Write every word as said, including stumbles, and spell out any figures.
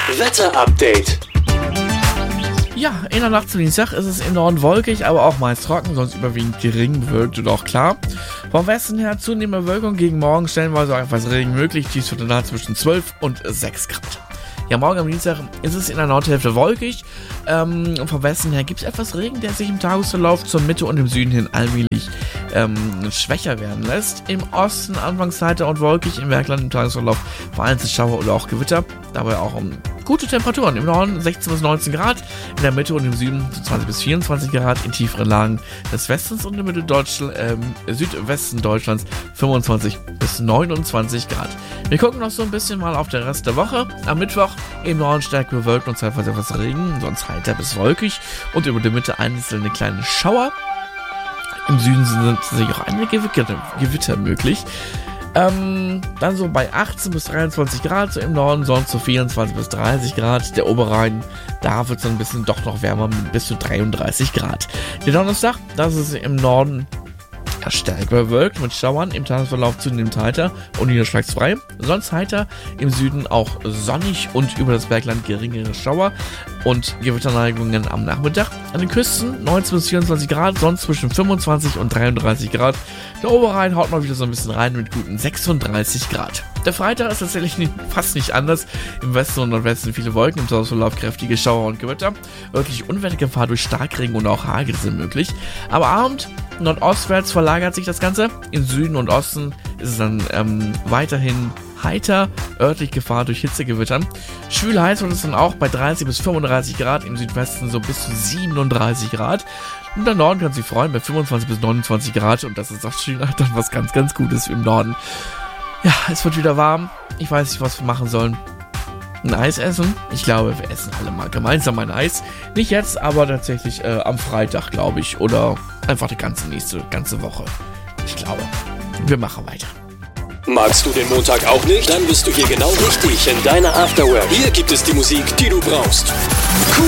Wetter-Update. Ja, in der Nacht zum Dienstag ist es im Norden wolkig, aber auch meist trocken, sonst überwiegend gering, bewölkt und auch klar. Vom Westen her zunehmende Wölkung, gegen morgen stellenweise auch etwas Regen möglich, dies wird in der Nacht zwischen zwölf und sechs Grad. Ja, morgen am Dienstag ist es in der Nordhälfte wolkig. Ähm, vom Westen her gibt es etwas Regen, der sich im Tagesverlauf zur Mitte und im Süden hin allmählich ähm, schwächer werden lässt. Im Osten anfangs heiter und wolkig, im Bergland im Tagesverlauf vereinzelt Schauer oder auch Gewitter. Dabei auch um gute Temperaturen. Im Norden sechzehn bis neunzehn Grad, in der Mitte und im Süden zwanzig bis vierundzwanzig Grad, in tieferen Lagen des Westens und in der Mitte Deutschland, ähm, Südwesten Deutschlands fünfundzwanzig bis neunundzwanzig Grad. Wir gucken noch so ein bisschen mal auf den Rest der Woche. Am Mittwoch im Norden stark bewölkt und zeitweise etwas Regen, sonst heiter bis wolkig und über der Mitte einzelne kleine Schauer. Im Süden sind tatsächlich auch einige Gewitter, Gewitter möglich. Ähm, dann so bei achtzehn bis dreiundzwanzig Grad, so im Norden, sonst so vierundzwanzig bis dreißig Grad. Der Oberrhein, da wird es ein bisschen doch noch wärmer mit bis zu dreiunddreißig Grad. Der Donnerstag, das ist im Norden stark bewölkt mit Schauern, im Tagesverlauf zunehmend heiter und niederschlagsfrei. Sonst heiter, im Süden auch sonnig und über das Bergland geringere Schauer und Gewitterneigungen am Nachmittag. An den Küsten neunzehn bis vierundzwanzig Grad, sonst zwischen fünfundzwanzig und dreiunddreißig Grad. Der Oberrhein haut mal wieder so ein bisschen rein mit guten sechsunddreißig Grad. Der Freitag ist tatsächlich nicht, fast nicht anders. Im Westen und Nordwesten viele Wolken, im Tagesverlauf kräftige Schauer und Gewitter. Wirklich Unwettergefahr durch Starkregen und auch Hagel sind möglich. Aber Abend nordostwärts verlagert sich das Ganze. Im Süden und Osten ist es dann ähm, weiterhin heiter, örtlich Gefahr durch Hitzegewittern. Schwül heiß wird es dann auch bei dreißig bis fünfunddreißig Grad, im Südwesten so bis zu siebenunddreißig Grad. Und der Norden kann sich freuen bei fünfundzwanzig bis neunundzwanzig Grad und das ist auch schon dann was ganz, ganz Gutes im Norden. Ja, es wird wieder warm. Ich weiß nicht, was wir machen sollen. Ein Eis essen? Ich glaube, wir essen alle mal gemeinsam ein Eis. Nicht jetzt, aber tatsächlich äh, am Freitag, glaube ich. Oder einfach die ganze nächste, ganze Woche. Ich glaube, wir machen weiter. Magst du den Montag auch nicht? Dann bist du hier genau richtig in deiner Afterwork. Hier gibt es die Musik, die du brauchst. Cool